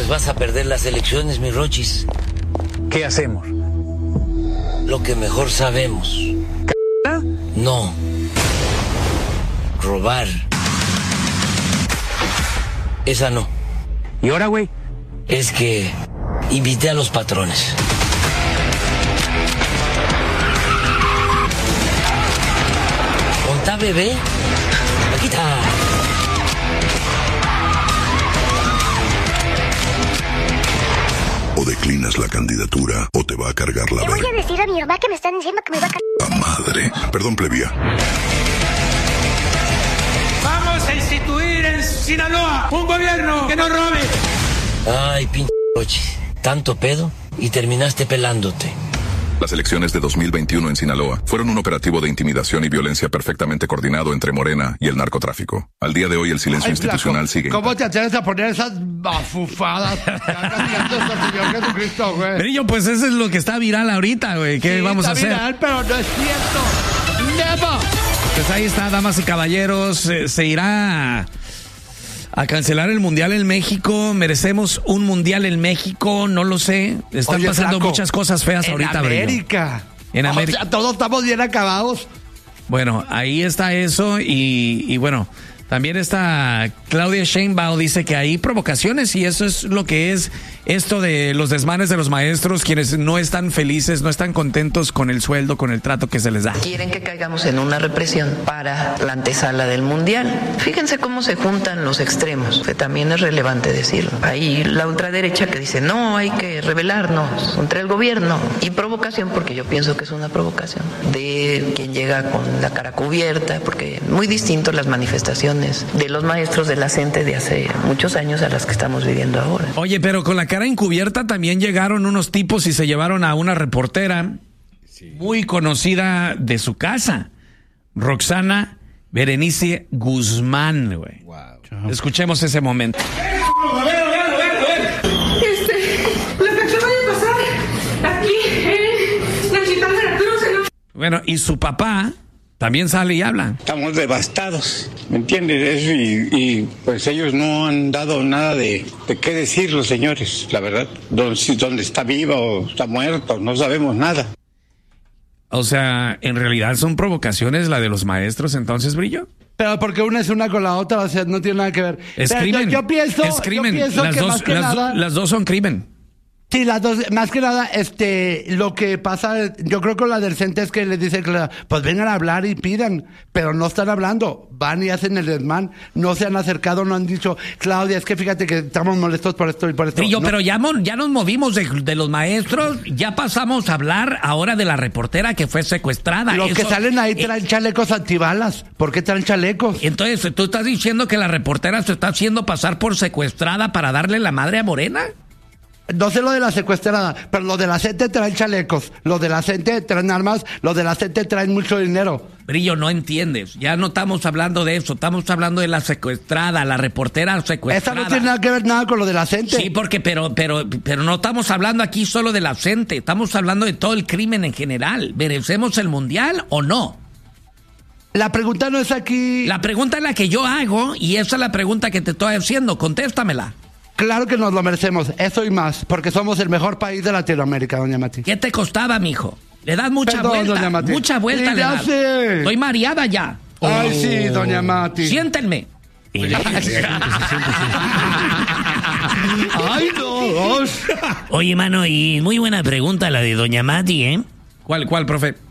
Pues vas a perder las elecciones, mi Rochis. ¿Qué hacemos? Lo que mejor sabemos. No. Robar. Esa no. ¿Y ahora, güey? Es que invité a los patrones. ¿Contá, bebé? Aquí está. O declinas la candidatura o te va a cargar la verga. Le voy a decir a mi mamá que me están diciendo que me va a cargar. Madre. Perdón, plebia. Vamos a instituir en Sinaloa un gobierno que no robe. Ay, pinche Rochis. Tanto pedo y terminaste pelándote. Las elecciones de 2021 en Sinaloa fueron un operativo de intimidación y violencia perfectamente coordinado entre Morena y el narcotráfico. Al día de hoy el silencio institucional sigue. ¿Cómo te atreves a poner esas bafufadas? Señor Jesucristo, güey. Brillo, pues eso es lo que está viral ahorita, güey. ¿Qué vamos a hacer? Está viral, pero no es cierto. ¡Never! Pues ahí está, damas y caballeros. Se irá a cancelar el Mundial en México. ¿Merecemos un Mundial en México? No lo sé. Están pasando muchas cosas feas ahorita, Brillo. En América. O sea, todos estamos bien acabados. Bueno, ahí está eso y bueno, también está Claudia Sheinbaum, dice que hay provocaciones y eso es lo que es esto de los desmanes de los maestros, quienes no están felices, no están contentos con el sueldo, con el trato que se les da. Quieren que caigamos en una represión para la antesala del Mundial. Fíjense cómo se juntan los extremos, que también es relevante decirlo. Hay la ultraderecha que dice, no, hay que rebelarnos contra el gobierno. Y provocación, porque yo pienso que es una provocación, de quien llega con la cara cubierta, porque muy distinto las manifestaciones de los maestros de la CENTE de hace muchos años a las que estamos viviendo ahora. Oye, pero con la cara encubierta también llegaron unos tipos y se llevaron a una reportera muy conocida de su casa, Roxana Berenice Guzmán, güey. Wow. Escuchemos ese momento. Lo que acaba de pasar aquí en la Ciudad de Veracruz. Bueno, y su papá también sale y habla. Estamos devastados, ¿me entiendes? Eso y pues ellos no han dado nada de qué decir los señores, la verdad. Dónde está vivo o está muerto, no sabemos nada. O sea, en realidad son provocaciones la de los maestros, entonces, Brillo. Pero porque una es una con la otra, o sea, no tiene nada que ver. Es crimen. Yo pienso las dos son crimen. Sí, las dos, más que nada, lo que pasa, yo creo que la del CENTE es que les dice, pues vengan a hablar y pidan, pero no están hablando, van y hacen el desmán, no se han acercado, no han dicho, Claudia, es que fíjate que estamos molestos por esto y por esto. Brillo, no. Pero ya nos movimos de los maestros, ya pasamos a hablar ahora de la reportera que fue secuestrada. Los que salen ahí traen chalecos antibalas, ¿por qué traen chalecos? Entonces, ¿tú estás diciendo que la reportera se está haciendo pasar por secuestrada para darle la madre a Morena? No sé lo de la secuestrada, pero los de la CENTE traen chalecos, los de la CENTE traen armas, los de la CENTE traen mucho dinero. Brillo, no entiendes, ya no estamos hablando de eso, estamos hablando de la secuestrada, la reportera secuestrada. Esa no tiene nada que ver nada con lo de la CENTE. Sí, porque, pero no estamos hablando aquí solo de la CENTE, estamos hablando de todo el crimen en general. ¿Merecemos el Mundial o no? La pregunta no es aquí. La pregunta es la que yo hago y esa es la pregunta que te estoy haciendo, contéstamela. Claro que nos lo merecemos, eso y más, porque somos el mejor país de Latinoamérica, doña Mati. ¿Qué te costaba, mijo? Le das mucha vuelta, doña Mati. Mucha vuelta sí, le das. Sé. Estoy mareada ya. Ay, sí, doña Mati. Siéntenme. Ay, no. Oye, mano, y muy buena pregunta la de doña Mati, ¿eh? ¿Cuál, profe?